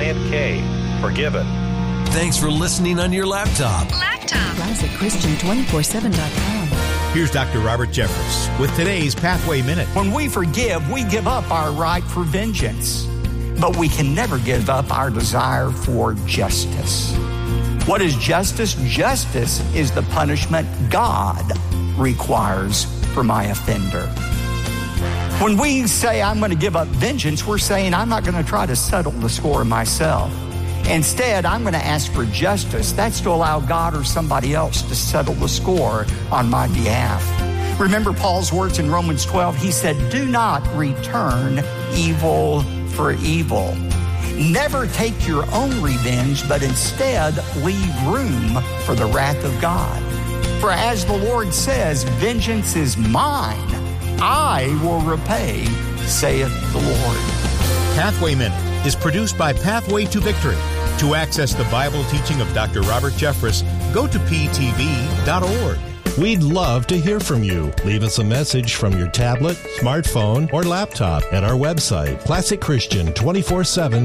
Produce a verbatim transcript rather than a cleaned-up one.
Giant K, Forgiven. Thanks for listening on your laptop. Laptop. Classic Christian two four seven dot com. Here's Doctor Robert Jeffress with today's Pathway Minute. When we forgive, we give up our right for vengeance, but we can never give up our desire for justice. What is justice? Justice is the punishment God requires for my offender. When we say I'm going to give up vengeance, we're saying I'm not going to try to settle the score myself. Instead, I'm going to ask for justice. That's to allow God or somebody else to settle the score on my behalf. Remember Paul's words in Romans twelve? He said, do not return evil for evil. Never take your own revenge, but instead leave room for the wrath of God. For as the Lord says, vengeance is mine. I will repay, saith the Lord. Pathway Minute is produced by Pathway to Victory. To access the Bible teaching of Doctor Robert Jeffress, go to p t v dot org. We'd love to hear from you. Leave us a message from your tablet, smartphone, or laptop at our website, classic christian two four seven